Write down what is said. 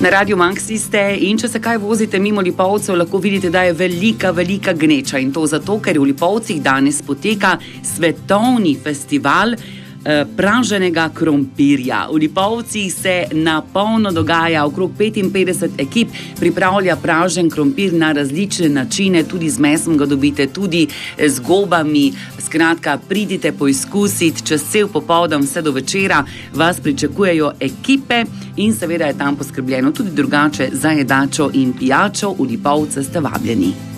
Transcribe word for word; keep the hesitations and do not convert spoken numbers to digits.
Na Radiu Maxi ste in če se kaj vozite mimo Lipovcev, lahko vidite, da je velika, velika gneča. In to zato, ker v Lipovcih danes poteka svetovni festival eh, praženega krompirja. V Lipovcih se na polno dogaja, okrog petinpetdeset ekip pripravlja pražen krompir na različne načine, tudi z mesom ga dobite, tudi z gobami. Skratka, pridite poizkusiti, čez cel popoldan vse do večera vas pričakujejo ekipe in seveda je tam poskrbljeno tudi drugače za jedačo in pijačo. V Lipovce ste vabljeni.